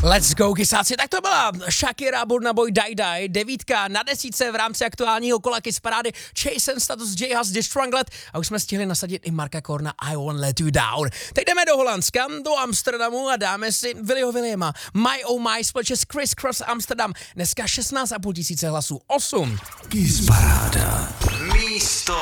Let's go, kysáci, tak to byla Shakira, Burna Boy, Die Die, 9 na 10 v rámci aktuálního kola Kiss Parády, Jason Status, J Hus, Distranglet a už jsme stihli nasadit i Marka Korna, I Won't Let You Down. Teď jdeme do Holandska, do Amsterdamu a dáme si Willyho Williama, My Oh My společně s Criss Cross Amsterdam, dneska 16,5 tisíce hlasů, 8. Kiss Paráda. Místo